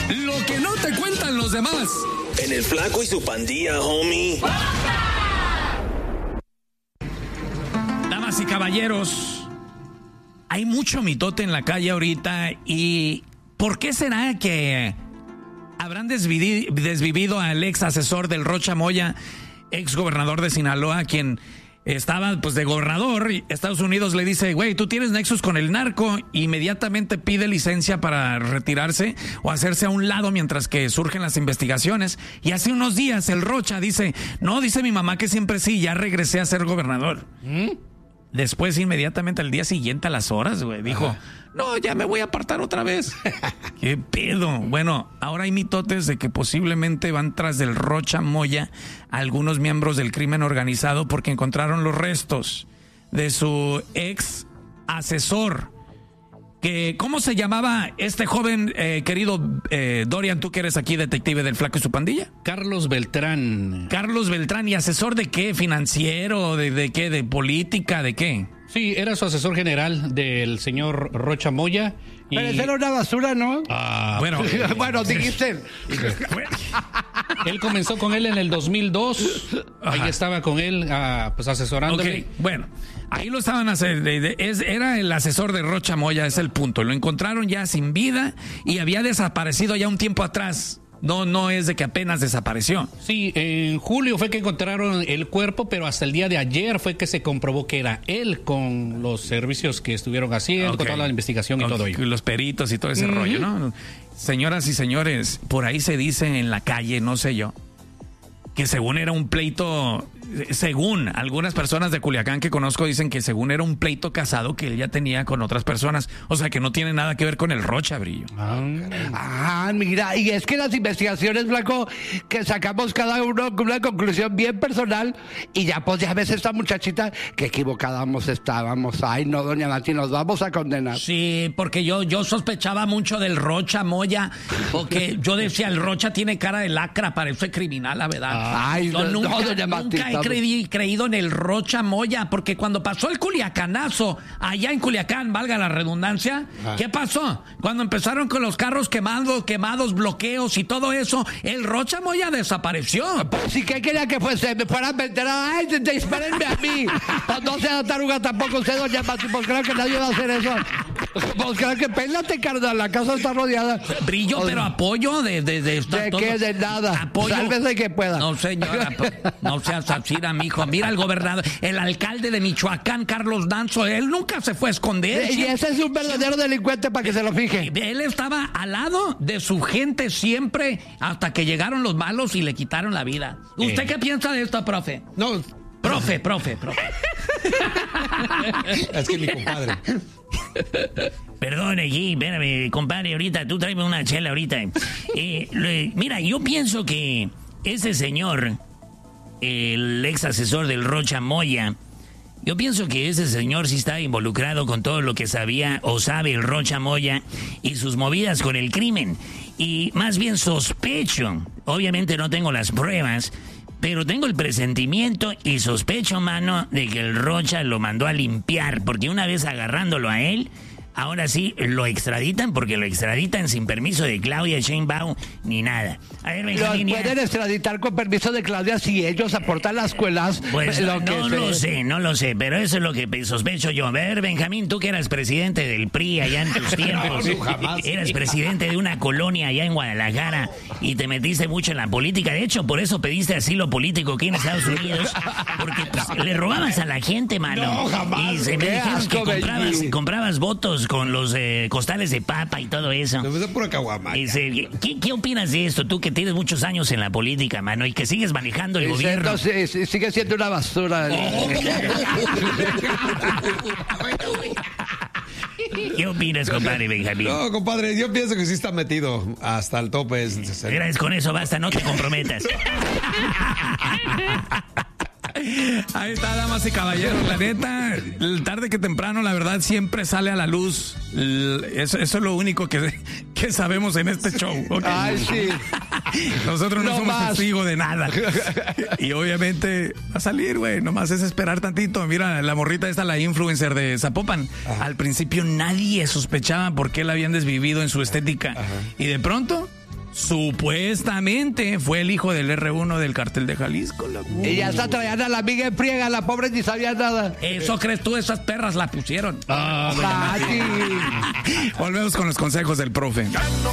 Lo que no te cuentan los demás. En el Flaco y su pandilla, homie. Damas y caballeros, hay mucho mitote en la calle ahorita. ¿Y por qué será que habrán desvivido al ex asesor del Rocha Moya, ex gobernador de Sinaloa, quien estaba pues de gobernador? Y Estados Unidos le dice, güey, tú tienes nexos con el narco, inmediatamente pide licencia para retirarse o hacerse a un lado mientras que surgen las investigaciones. Y hace unos días el Rocha dice, no, dice mi mamá que siempre sí, ya regresé a ser gobernador. Después, inmediatamente al día siguiente, a las horas, güey, dijo, no, ya me voy a apartar otra vez. ¿Qué pedo? Bueno, ahora hay mitotes de que posiblemente van tras del Rocha Moya algunos miembros del crimen organizado porque encontraron los restos de su ex asesor. ¿Cómo se llamaba este joven, querido Dorian, tú que eres aquí detective del Flaco y su pandilla? Carlos Beltrán. Carlos Beltrán, ¿y asesor de qué? ¿Financiero? ¿De qué? ¿De política? ¿De qué? Sí, era su asesor general del señor Rocha Moya. Pero esa era una basura, ¿no? Bueno, bueno, dijiste. Él comenzó con él en el 2002. Ahí estaba con él, pues asesorándole. Ok, bueno, ahí lo estaban haciendo. Era el asesor de Rocha Moya, es el punto. Lo encontraron ya sin vida y había desaparecido ya un tiempo atrás. No es de que apenas desapareció. Sí, en julio fue que encontraron el cuerpo, pero hasta el día de ayer fue que se comprobó que era él con los servicios que estuvieron haciendo, con toda la investigación y todo ello. Los peritos y todo ese rollo, ¿no? Señoras y señores, por ahí se dice en la calle, no sé yo, que según era un pleito, según algunas personas de Culiacán que conozco dicen que según era un pleito casado que él ya tenía con otras personas, o sea que no tiene nada que ver con el Rocha, Brillo. Mira, y es que las investigaciones, Flaco, que sacamos cada uno con una conclusión bien personal, y ya pues ya ves esta muchachita que equivocados estábamos. Ay, no, doña Nati, nos vamos a condenar. Sí, porque yo sospechaba mucho del Rocha Moya, porque yo decía, el Rocha tiene cara de lacra, parece criminal, la verdad. Ay, yo nunca he creído en el Rocha Moya, porque cuando pasó el Culiacanazo, allá en Culiacán, valga la redundancia, ¿qué pasó? Cuando empezaron con los carros quemados, bloqueos y todo eso, el Rocha Moya desapareció. Pues sí, ¿qué quería que fuese? Me fueran a meter, ay, dispárenme a mí. Pues no sea taruga tampoco usted, doña Mati, pues creo que nadie va a hacer eso. Pues creo que pénate, carnal, la casa está rodeada. Brillo, pero apoyo de qué, de nada. Apoyo. Sálvese que pueda. No, señora, no seas así, mijo. Mira el gobernador, el alcalde de Michoacán, Carlos Danzo, él nunca se fue a esconder. Y ese es un verdadero delincuente, para que se lo fije. Él estaba al lado de su gente siempre, hasta que llegaron los malos y le quitaron la vida. ¿Usted qué piensa de esto, profe? No. Profe. Es que mi compadre. Perdone, Gui, espérame, compadre, ahorita, tú tráeme una chela ahorita. Mira, yo pienso que ese señor, el ex asesor del Rocha Moya, yo pienso que ese señor sí está involucrado con todo lo que sabía o sabe el Rocha Moya y sus movidas con el crimen. Y más bien sospecho, obviamente no tengo las pruebas, pero tengo el presentimiento y sospecho, mano, de que el Rocha lo mandó a limpiar, porque una vez agarrándolo a él, ahora sí lo extraditan, porque lo extraditan sin permiso de Claudia Sheinbaum ni nada. A ver, Benjamín, los pueden extraditar con permiso de Claudia si ellos aportan las escuelas. Pues no lo sé, pero eso es lo que sospecho yo. A ver, Benjamín, tú que eras presidente del PRI allá en tus tiempos, eras presidente de una colonia allá en Guadalajara y te metiste mucho en la política. De hecho, por eso pediste asilo político aquí en Estados Unidos, porque pues, le robabas a la gente, mano. No, jamás. Y se me dijeron que comprabas votos con los costales de papa y todo eso. Me pura caguama. ¿Qué opinas de esto? Tú que tienes muchos años en la política, mano, y que sigues manejando el gobierno. Sigue siendo una basura. ¿Qué opinas, compadre Benjamín? No, compadre, yo pienso que sí está metido hasta el tope. Gracias, con eso basta, no te comprometas. Ahí está, damas y caballeros. La neta, tarde que temprano, la verdad, siempre sale a la luz. Eso es lo único que sabemos en este show. ¿Okay? Ay, sí. Nosotros no somos testigos de nada. Y obviamente va a salir, güey. Nomás es esperar tantito. Mira, la morrita esta, la influencer de Zapopan. Ajá. Al principio nadie sospechaba por qué la habían desvivido en su estética. Ajá. Y de pronto Supuestamente fue el hijo del R1 del cartel de Jalisco. Y ya está trayendo a la amiga en friega, la pobre ni sabía nada. Eso crees tú, esas perras la pusieron. Ah, sí. Volvemos con los consejos del profe.